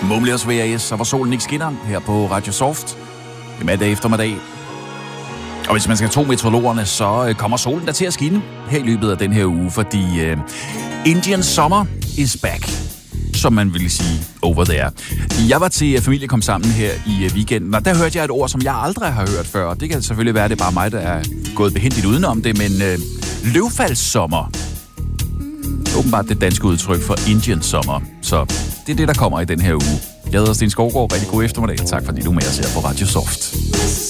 Mumlers VAS, så hvor solen ikke skinner her på Radio Soft. Det er mandag eftermiddag. Og hvis man skal tro meteorologerne, så kommer solen der til at skinne her i løbet af den her uge, fordi Indian Summer is back, som man ville sige over there. Jeg var til Familie Kom Sammen her i weekenden, og der hørte jeg et ord, som jeg aldrig har hørt før. Det kan selvfølgelig være, det er bare mig, der er gået behendigt udenom det, men løvfaldssommer. Åbenbart det danske udtryk for Indian Summer. Så det er det, der kommer i den her uge. Jeg hedder Sten Skovgaard. Rigtig god eftermiddag. Tak fordi du er med os her på Radio Soft.